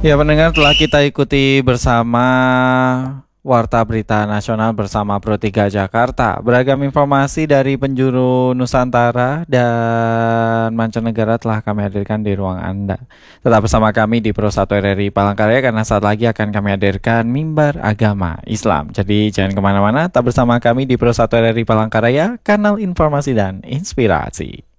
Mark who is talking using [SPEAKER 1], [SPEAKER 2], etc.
[SPEAKER 1] Ya, pendengar, telah kita ikuti bersama Warta Berita Nasional bersama Pro 3 Jakarta. Beragam informasi dari penjuru Nusantara dan mancanegara telah kami hadirkan di ruang Anda. Tetap bersama kami di Pro 1 RRI Palangkaraya karena saat lagi akan kami hadirkan Mimbar Agama Islam. Jadi jangan kemana-mana, tetap bersama kami di Pro 1 RRI Palangkaraya, kanal informasi dan inspirasi.